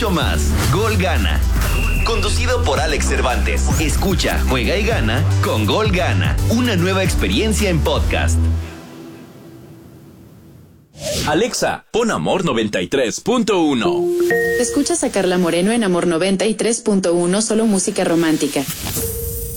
mucho más. Gol Gana. Conducido por Alex Cervantes. Escucha, juega y gana con Gol Gana. Una nueva experiencia en podcast. Alexa, pon Amor 93.1. Escuchas a Carla Moreno en Amor 93.1, solo música romántica.